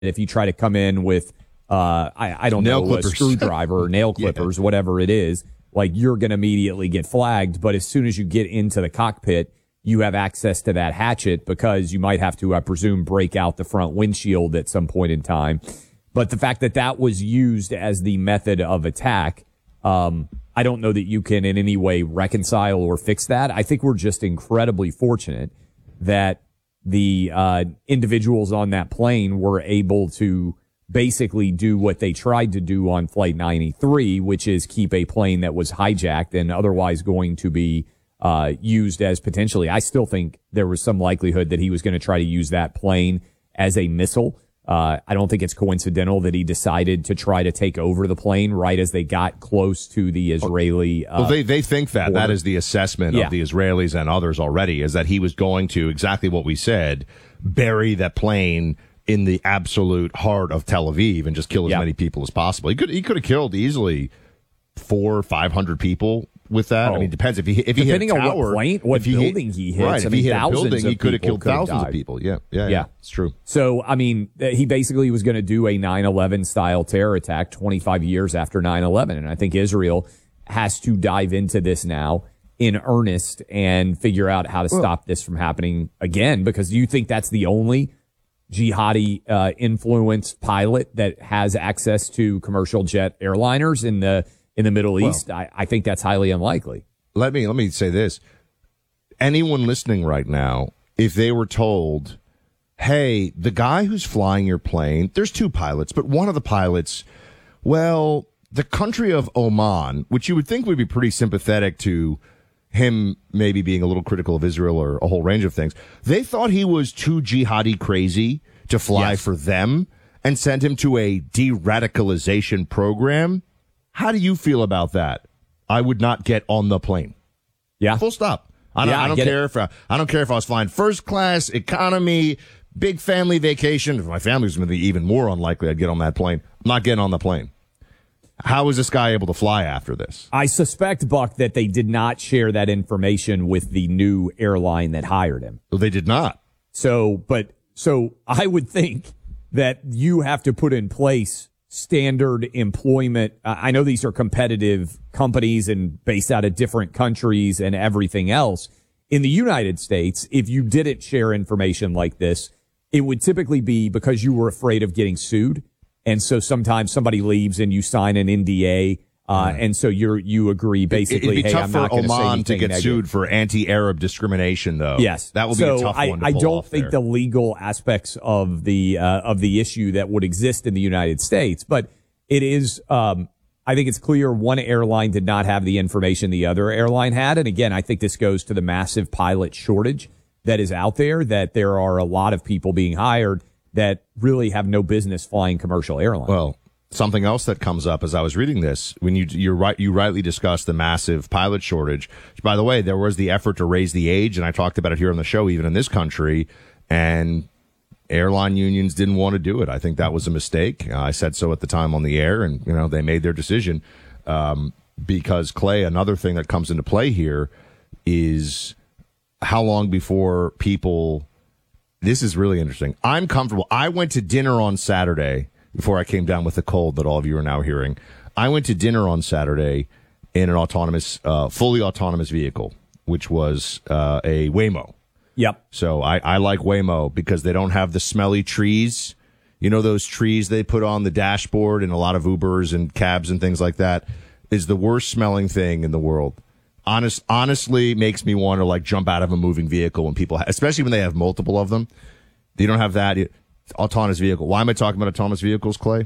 if you try to come in with, I don't know, a screwdriver or nail clippers, whatever it is, like you're going to immediately get flagged. But as soon as you get into the cockpit, you have access to that hatchet because you might have to, I presume, break out the front windshield at some point in time. But the fact that that was used as the method of attack, I don't know that you can in any way reconcile or fix that. I think we're just incredibly fortunate that the individuals on that plane were able to basically do what they tried to do on Flight 93, which is keep a plane that was hijacked and otherwise going to be used as potentially, I still think there was some likelihood that he was going to try to use that plane as a missile. I don't think it's coincidental that he decided to try to take over the plane right as they got close to the Israeli. Well, they think that. Border. That is the assessment of the Israelis and others already, is that he was going to, exactly what we said, bury that plane in the absolute heart of Tel Aviv and just kill as many people as possible. He could have killed easily 400 or 500 people with that. I mean, it depends if he hit a tower, depending on what plane, what building he hits. Right, if he hit a building, he could have killed thousands of people. Yeah, it's true. So, I mean, he basically was going to do a 9/11 style terror attack 25 years after 9/11, and I think Israel has to dive into this now in earnest and figure out how to stop this from happening again. Because you think that's the only jihadi influenced pilot that has access to commercial jet airliners in the Middle East? I think that's highly unlikely. Let me say this. Anyone listening right now, if they were told, hey, the guy who's flying your plane, there's two pilots, but one of the pilots, well, the country of Oman, which you would think would be pretty sympathetic to him maybe being a little critical of Israel or a whole range of things, they thought he was too jihadi crazy to fly for them and sent him to a de-radicalization program. How do you feel about that? I would not get on the plane. Yeah. Full stop. I don't care if I was flying first class, economy, big family vacation. If my family was going to be even more unlikely I'd get on that plane. I'm not getting on the plane. How was this guy able to fly after this? I suspect, Buck, that they did not share that information with the new airline that hired him. Well, they did not. So I would think that you have to put in place standard employment. I know these are competitive companies and based out of different countries and everything else. In the United States, if you didn't share information like this, it would typically be because you were afraid of getting sued. And so sometimes somebody leaves and you sign an NDA. And so you agree basically, it'd be tough I'm not going to say Oman anything to get negative. sued for anti-Arab discrimination, though. Yes, that would be a tough one to pull I don't off think there. the legal aspects of the issue that would exist in the United States, but it is. I think it's clear one airline did not have the information the other airline had, and again, I think this goes to the massive pilot shortage that is out there. That there are a lot of people being hired that really have no business flying commercial airlines. Well, something else that comes up as I was reading this, when you rightly discussed the massive pilot shortage. By the way, there was the effort to raise the age, and I talked about it here on the show, even in this country, and airline unions didn't want to do it. I think that was a mistake. I said so at the time on the air, and they made their decision. Because Clay, another thing that comes into play here is how long before people. This is really interesting. I'm comfortable. I went to dinner on Saturday before I came down with the cold that all of you are now hearing. I went to dinner on Saturday in an autonomous, fully autonomous vehicle, which was a Waymo. Yep. So I like Waymo because they don't have the smelly trees. You know, those trees they put on the dashboard in a lot of Ubers and cabs and things like that is the worst smelling thing in the world. Honestly makes me want to jump out of a moving vehicle when people, especially when they have multiple of them. They don't have that autonomous vehicle. Why am I talking about autonomous vehicles, Clay?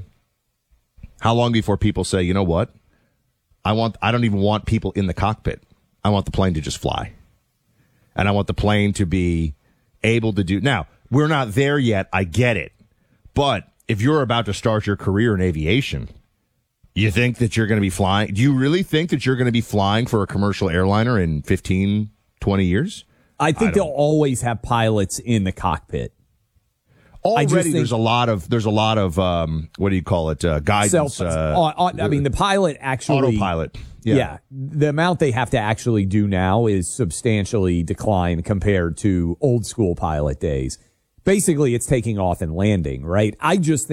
How long before people say, you know what? I don't even want people in the cockpit. I want the plane to just fly. And I want the plane to be able to do. Now, we're not there yet. I get it. But if you're about to start your career in aviation, you think that you're going to be flying? Do you really think that you're going to be flying for a commercial airliner in 15, 20 years? I think they'll always have pilots in the cockpit. Already, there's a lot of what do you call it? Guidance. The pilot actually autopilot. Yeah, the amount they have to actually do now is substantially declined compared to old school pilot days. basically it's taking off and landing, right? I just think